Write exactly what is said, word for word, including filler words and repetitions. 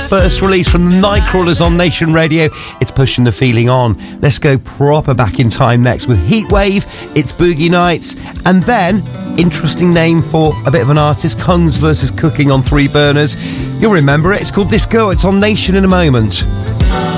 first release from the Nightcrawlers on Nation Radio. It's Pushing the Feeling On. Let's go proper back in time next with Heatwave, It's Boogie Nights, and then, interesting name for a bit of an artist, Kungs versus Cooking on Three Burners. You'll remember it, it's called Disco. It's on Nation in a moment.